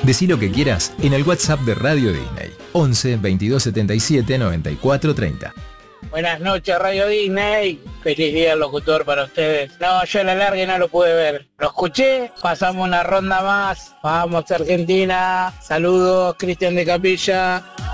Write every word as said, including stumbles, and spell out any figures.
Decí lo que quieras en el WhatsApp de Radio Disney. once veintidós setenta y siete noventa y cuatro treinta. Buenas noches, Radio Disney. Feliz día al locutor para ustedes. No, yo a la larga no lo pude ver. Lo escuché, pasamos una ronda más. Vamos, Argentina. Saludos, Cristian de Capilla.